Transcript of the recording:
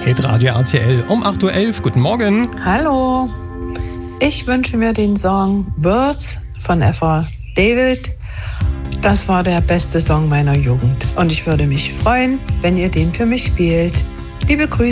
Hitradio RTL um 8.11 Uhr. Guten Morgen. Hallo, ich wünsche mir den Song Birds von Ethel David. Das war der beste Song meiner Jugend und ich würde mich freuen, wenn ihr den für mich spielt. Liebe Grüße.